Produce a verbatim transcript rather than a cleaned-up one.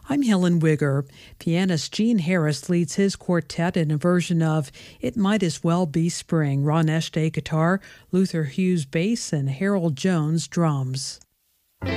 I'm Helen Wigger. Pianist Gene Harris leads his quartet in a version of It Might As Well Be Spring. Ron Eshte guitar, Luther Hughes bass, and Harold Jones drums.